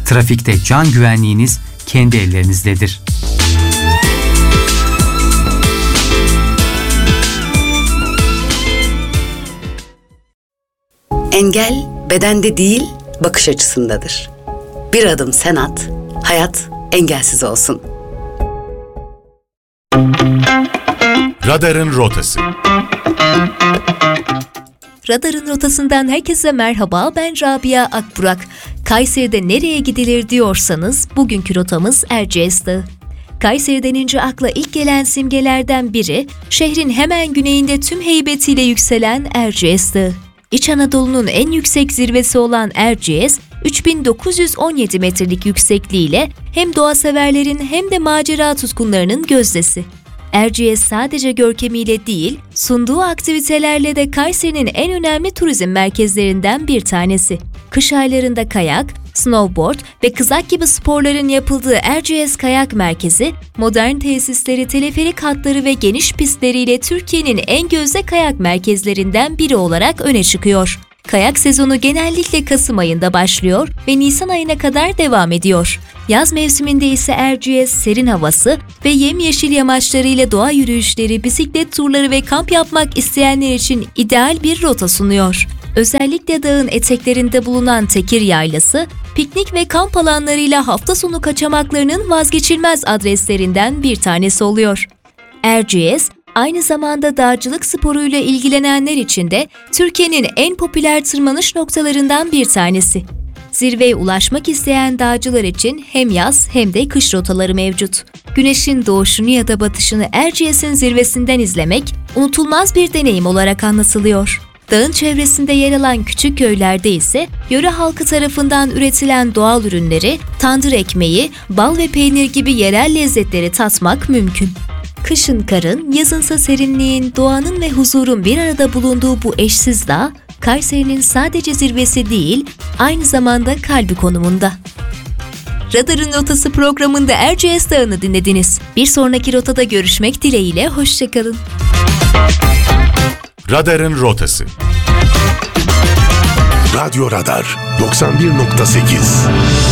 Trafikte can güvenliğiniz kendi ellerinizdedir. Engel bedende değil, bakış açısındadır. Bir adım sen at, hayat engelsiz olsun. Radarın rotası. Radarın rotasından herkese merhaba, ben Rabia Akburak. Kayseri'de nereye gidilir diyorsanız bugünkü rotamız Erciyes Dağı. Kayseri denince akla ilk gelen simgelerden biri, şehrin hemen güneyinde tüm heybetiyle yükselen Erciyes Dağı. İç Anadolu'nun en yüksek zirvesi olan Erciyes, 3917 metrelik yüksekliğiyle hem doğa severlerin hem de macera tutkunlarının gözdesi. Erciyes sadece görkemiyle değil, sunduğu aktivitelerle de Kayseri'nin en önemli turizm merkezlerinden bir tanesi. Kış aylarında kayak, snowboard ve kızak gibi sporların yapıldığı Erciyes Kayak Merkezi, modern tesisleri, teleferik hatları ve geniş pistleriyle Türkiye'nin en gözde kayak merkezlerinden biri olarak öne çıkıyor. Kayak sezonu genellikle Kasım ayında başlıyor ve Nisan ayına kadar devam ediyor. Yaz mevsiminde ise Erciyes serin havası ve yemyeşil yamaçlarıyla doğa yürüyüşleri, bisiklet turları ve kamp yapmak isteyenler için ideal bir rota sunuyor. Özellikle dağın eteklerinde bulunan Tekir Yaylası, piknik ve kamp alanlarıyla hafta sonu kaçamaklarının vazgeçilmez adreslerinden bir tanesi oluyor. Erciyes, aynı zamanda dağcılık sporuyla ilgilenenler için de Türkiye'nin en popüler tırmanış noktalarından bir tanesi. Zirveye ulaşmak isteyen dağcılar için hem yaz hem de kış rotaları mevcut. Güneşin doğuşunu ya da batışını Erciyes'in zirvesinden izlemek unutulmaz bir deneyim olarak anlatılıyor. Dağın çevresinde yer alan küçük köylerde ise yöre halkı tarafından üretilen doğal ürünleri, tandır ekmeği, bal ve peynir gibi yerel lezzetleri tatmak mümkün. Kışın karın, yazınsa serinliğin, doğanın ve huzurun bir arada bulunduğu bu eşsiz dağ, Kayseri'nin sadece zirvesi değil, aynı zamanda kalbi konumunda. Radarın Rotası programında Erciyes Dağı'nı dinlediniz. Bir sonraki rotada görüşmek dileğiyle, hoşçakalın. Radarın rotası. Radyo Radar 91.8